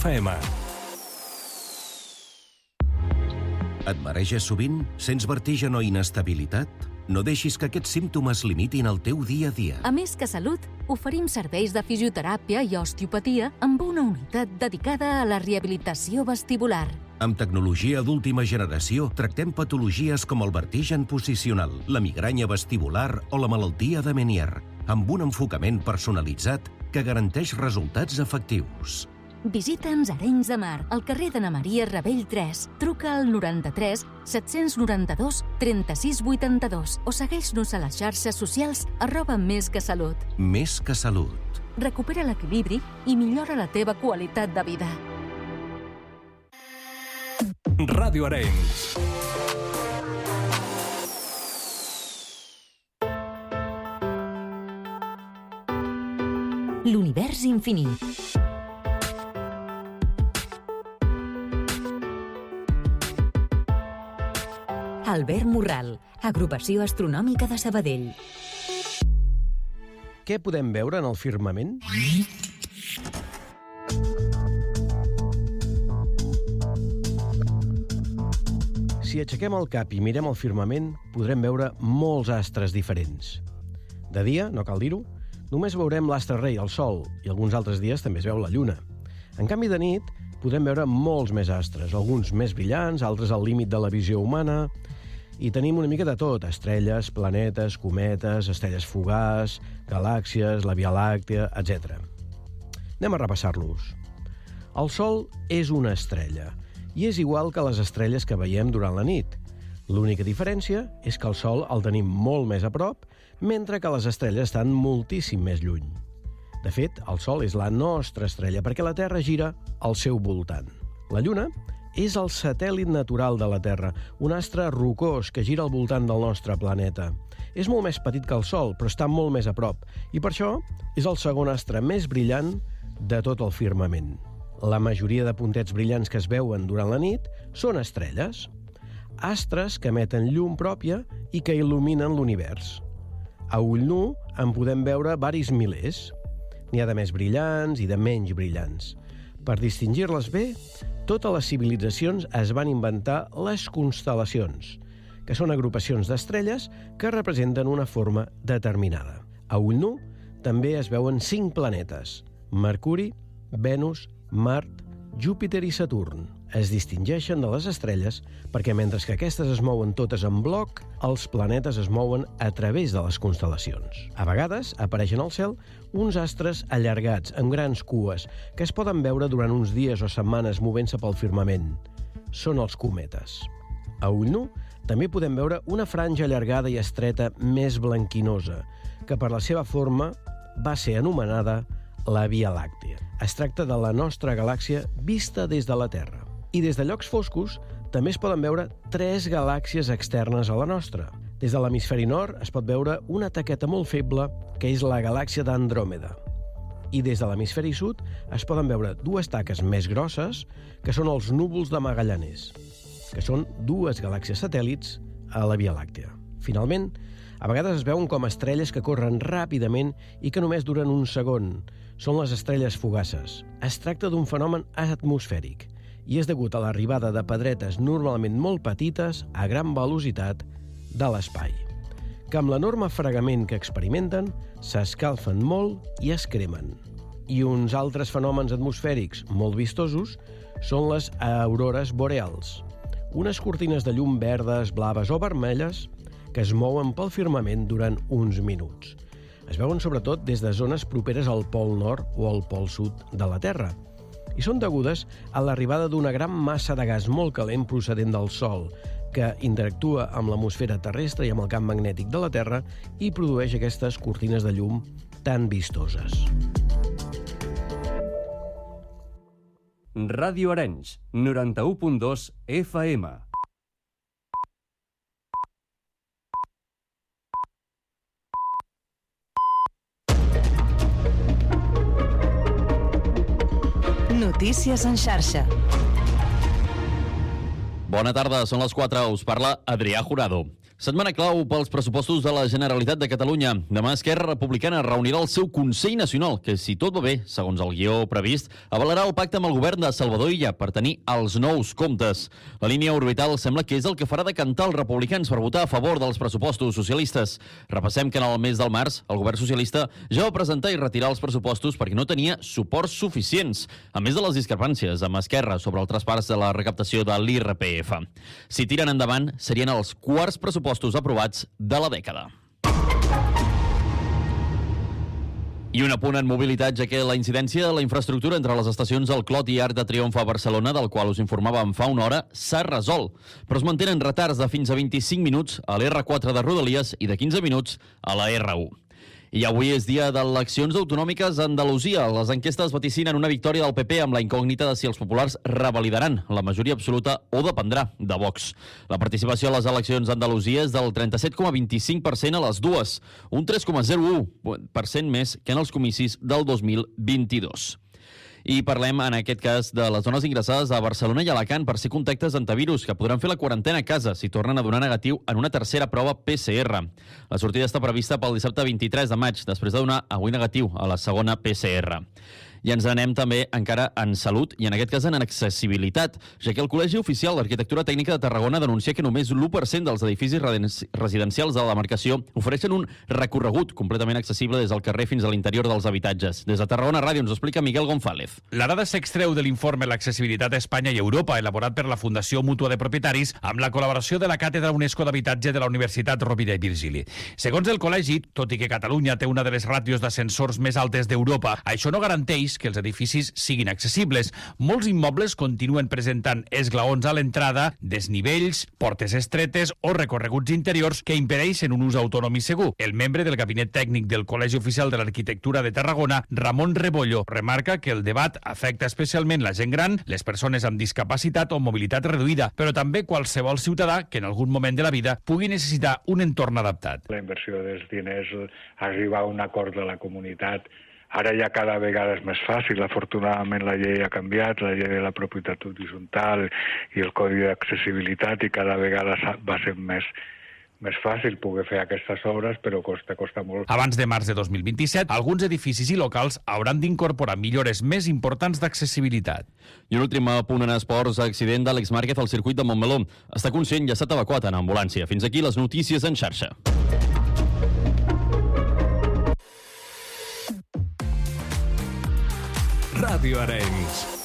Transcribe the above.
FM. Et mareges sovint? Sents vertigen o inestabilitat? No deixis que aquests símptomes limitin el teu dia a dia. A Més que Salut, oferim serveis de fisioteràpia i osteopatia amb una unitat dedicada a la rehabilitació vestibular. Amb tecnologia d'última generació, tractem patologies com el vertigen posicional, la migranya vestibular o la malaltia de Meniere, amb un enfocament personalitzat que garanteix resultats efectius. Visita'ns a Arenys de Mar, al carrer d'Anna Maria Ravell 3. Truca al 93 792 36 82 o segueix-nos a les xarxes socials @mesquesalut. Més que Salut. Recupera l'equilibri i millora la teva qualitat de vida. Ràdio Arenys. L'univers infinit. Albert Morral, Agrupació Astronòmica de Sabadell. Què podem veure en el firmament? Si aixequem el cap i mirem el firmament, podrem veure molts astres diferents. De dia, no cal dir-ho, només veurem l'astre rei, el Sol, i alguns altres dies també es veu la Lluna. En canvi, de nit, podrem veure molts més astres, alguns més brillants, altres al límit de la visió humana, i tenim una mica de tot, estrelles, planetes, cometes, estrelles fugaç, galàxies, la Via Làctea, etc. Anem a repassar-los. El Sol és una estrella, i és igual que les estrelles que veiem durant la nit. L'única diferència és que el Sol el tenim molt més a prop, mentre que les estrelles estan moltíssim més lluny. De fet, el Sol és la nostra estrella, perquè la Terra gira al seu voltant. La Lluna és el satèl·lit natural de la Terra, un astre rocós que gira al voltant del nostre planeta. És molt més petit que el Sol, però està molt més a prop, i per això és el segon astre més brillant de tot el firmament. La majoria de puntets brillants que es veuen durant la nit són estrelles, astres que emeten llum pròpia i que il·luminen l'univers. A ull nu en podem veure varis milers. N'hi ha de més brillants i de menys brillants. Per distingir-les bé, totes les civilitzacions es van inventar les constel·lacions, que són agrupacions d'estrelles que representen una forma determinada. A ull nu també es veuen 5 planetes: Mercuri, Venus, Mart, Júpiter i Saturn. Es distingeixen de les estrelles perquè mentre que aquestes es mouen totes en bloc, els planetes es mouen a través de les constel·lacions. A vegades apareixen al cel uns astres allargats, amb grans cues, que es poden veure durant uns dies o setmanes movent-se pel firmament. Són els cometes. A ull nu també podem veure una franja allargada i estreta més blanquinosa, que per la seva forma va ser anomenada la Via Làctea. Es tracta de la nostra galàxia vista des de la Terra. I des de llocs foscos també es poden veure 3 galàxies externes a la nostra. Des de l'hemisferi nord es pot veure una taqueta molt feble, que és la galàxia d'Andròmeda. I des de l'hemisferi sud es poden veure 2 taques més grosses, que són els núvols de Magallanes, que són 2 galàxies satèl·lits a la Via Làctea. Finalment, a vegades es veuen com estrelles que corren ràpidament i que només duren un segon. Són les estrelles fugaces. Es tracta d'un fenomen atmosfèric i és degut a l'arribada de pedretes normalment molt petites a gran velocitat de l'espai, que amb l'enorme fregament que experimenten s'escalfen molt i es cremen. I uns altres fenòmens atmosfèrics molt vistosos són les aurores boreals, unes cortines de llum verdes, blaves o vermelles que es mouen pel firmament durant uns minuts. Es veuen sobretot des de zones properes al pol nord o al pol sud de la Terra, i són degudes a l'arribada d'una gran massa de gas molt calent procedent del Sol, que interactua amb l'atmosfera terrestre i amb el camp magnètic de la Terra i produeix aquestes cortines de llum tan vistoses. Ràdio Arenys, 91.2 FM. Notícies en xarxa. Bona tarda, són les 4, us parla Adrià Jurado. Setmana clau pels pressupostos de la Generalitat de Catalunya. Demà Esquerra Republicana reunirà el seu Consell Nacional, que, si tot va bé, segons el guió previst, avalarà el pacte amb el govern de Salvador Illa per tenir els nous comptes. La línia orbital sembla que és el que farà decantar els republicans per votar a favor dels pressupostos socialistes. Repassem que en el mes del març el govern socialista ja va presentar i retirar els pressupostos perquè no tenia suports suficients, a més de les discrepàncies amb Esquerra sobre el traspàs de la recaptació de l'IRPF. Si tiren endavant, serien els quarts pressupostos aprovats de la dècada. I un apunt en mobilitat, ja que la incidència de la infraestructura entre les estacions del Clot i Arc de Triomf a Barcelona, del qual us informàvem fa una hora, s'ha resolt, però es mantenen retards de fins a 25 minuts a l'R4 de Rodalies i de 15 minuts a la R1. I avui és dia d'eleccions autonòmiques a Andalusia. Les enquestes vaticinen una victòria del PP amb la incògnita de si els populars revalidaran la majoria absoluta o dependrà de Vox. La participació a les eleccions a Andalusia és del 37,25% a les dues, un 3,01% més que en els comicis del 2022. I parlem, en aquest cas, de les dones ingressades a Barcelona i Alacant per ser contactes antivirus, que podran fer la quarantena a casa si tornen a donar negatiu en una tercera prova PCR. La sortida està prevista pel dissabte 23 de maig, després de donar avui negatiu a la segona PCR. I ens anem també encara en salut i en aquest cas en accessibilitat, ja que el Col·legi Oficial d'Arquitectura Tècnica de Tarragona denuncia que només l'1% dels edificis residencials de la demarcació ofereixen un recorregut completament accessible des del carrer fins a l'interior dels habitatges. Des de Tarragona Ràdio ens ho explica Miguel González. La dada s'extreu de l'informe L'accessibilitat a Espanya i Europa, elaborat per la Fundació Mútua de Propietaris amb la col·laboració de la Càtedra UNESCO d'Habitatge de la Universitat Rovira i Virgili. Segons el col·legi, tot i que Catalunya té una de les ràtios d'ascensors més altes d'Europa, això no garanteix que els edificis siguin accessibles. Molts immobles continuen presentant esglaons a l'entrada, desnivells, portes estretes o recorreguts interiors que impedeixen un ús autònom i segur. El membre del Gabinet Tècnic del Col·legi Oficial de l'Arquitectura de Tarragona, Ramon Rebollo, remarca que el debat afecta especialment la gent gran, les persones amb discapacitat o mobilitat reduïda, però també qualsevol ciutadà que en algun moment de la vida pugui necessitar un entorn adaptat. La inversió dels diners, arribar a un acord de la comunitat. Ara ja cada vegada és més fàcil, afortunadament la llei ha canviat, la llei de la propietat horitzontal i el codi d'accessibilitat, i cada vegada va ser més fàcil poder fer aquestes obres, però costa molt. Abans de març de 2027, alguns edificis i locals hauran d'incorporar millores més importants d'accessibilitat. I un últim punt en esports, accident d'Àlex Márquez al circuit de Montmeló. Està conscient i ha estat evacuat en ambulància. Fins aquí les notícies en xarxa. Ràdio Arenys.